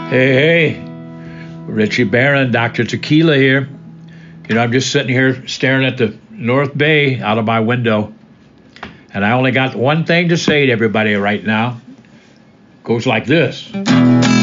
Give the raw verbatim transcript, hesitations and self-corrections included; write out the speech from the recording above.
Hey, hey, Richie Barron, Doctor Tequila here. You know, I'm just sitting here staring at the North Bay out of my window, and I only got one thing to say to everybody right now. Goes like this.